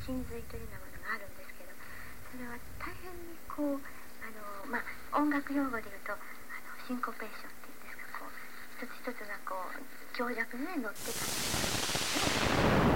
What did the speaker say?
真髄というようなものがあるんですけど、それは大変にこう音楽用語で言うとシンコペーションっていうんですか、こう一つ一つがこう強弱で乗ってたんですね。